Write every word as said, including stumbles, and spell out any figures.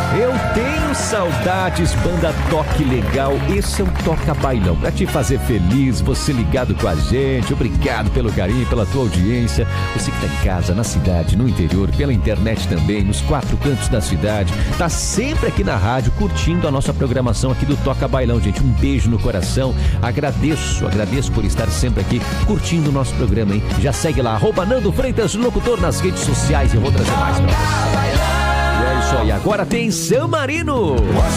Eu tenho saudades, banda Toque Legal. Esse é um Toca Bailão pra te fazer feliz, você ligado com a gente. Obrigado pelo carinho, pela tua audiência. Você que tá em casa, na cidade, no interior, pela internet também, nos quatro cantos da cidade, tá sempre aqui na rádio curtindo a nossa programação aqui do Toca Bailão, gente. Um beijo no coração. Agradeço, agradeço por estar sempre aqui curtindo o nosso programa, hein? Já segue lá, arroba Nando Freitas, locutor, nas redes sociais. Eu vou trazer mais pra você. E é isso aí, agora tem San Marino.